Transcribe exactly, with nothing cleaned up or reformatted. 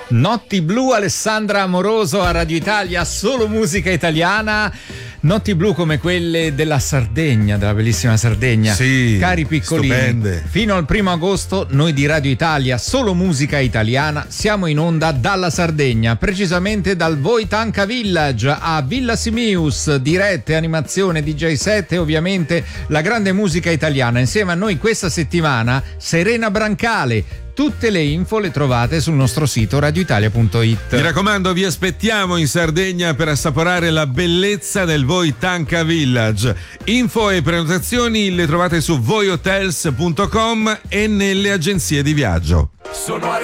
Notti blu, Alessandra Amoroso a Radio Italia, solo musica italiana. Notti blu come quelle della Sardegna, della bellissima Sardegna. Sì, cari piccolini, stupende. Fino al primo agosto noi di Radio Italia, solo musica italiana, siamo in onda dalla Sardegna, precisamente dal Voitanca Village a Villa Simius, dirette, animazione, D J set e ovviamente la grande musica italiana. Insieme a noi questa settimana Serena Brancale. Tutte le info le trovate sul nostro sito radio italia punto it. Mi raccomando, vi aspettiamo in Sardegna per assaporare la bellezza del Voitanca Village. Info e prenotazioni le trovate su voihotels punto com e nelle agenzie di viaggio. Sono